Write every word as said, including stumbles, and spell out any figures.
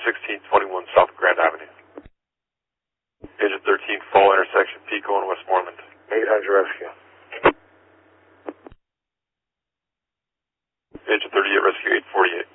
sixteen twenty-one South Grand Avenue. Agent thirteen, fall intersection, Pico and Westmoreland. eight hundred rescue. Agent thirty-eight, rescue eight forty-eight.